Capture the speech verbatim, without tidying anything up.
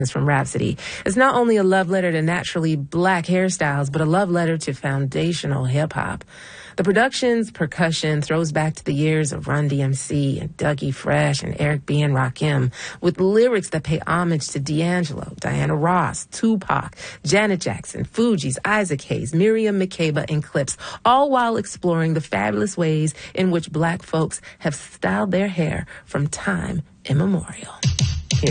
from Rhapsody. It's not only a love letter to naturally black hairstyles, but a love letter to foundational hip-hop. The production's percussion throws back to the years of Run D M C and Dougie Fresh and Eric B. and Rakim, with lyrics that pay homage to D'Angelo, Diana Ross, Tupac, Janet Jackson, Fugees, Isaac Hayes, Miriam Makeba, and Clips, all while exploring the fabulous ways in which black folks have styled their hair from time immemorial.